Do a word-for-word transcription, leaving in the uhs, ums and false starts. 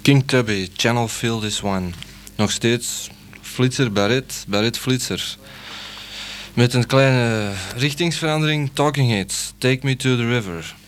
King Tubby, Channel Fill This One. Nog steeds Flitser, Barrett, Barrett Flitser. Met een kleine richtingsverandering, Talking Heads, Take Me to the River.